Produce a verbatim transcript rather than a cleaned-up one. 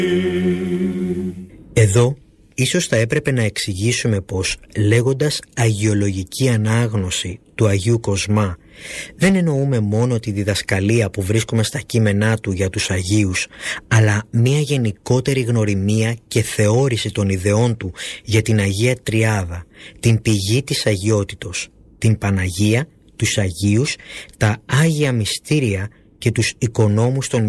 Εδώ ίσως θα έπρεπε να εξηγήσουμε πως λέγοντας αγιολογική ανάγνωση του Αγίου Κοσμά δεν εννοούμε μόνο τη διδασκαλία που βρίσκουμε στα κείμενά του για τους Αγίους, αλλά μια γενικότερη γνωριμία και θεώρηση των ιδεών του για την Αγία Τριάδα, την πηγή της αγιότητος, την Παναγία, τους Αγίους, τα Άγια Μυστήρια και τους οικονόμους των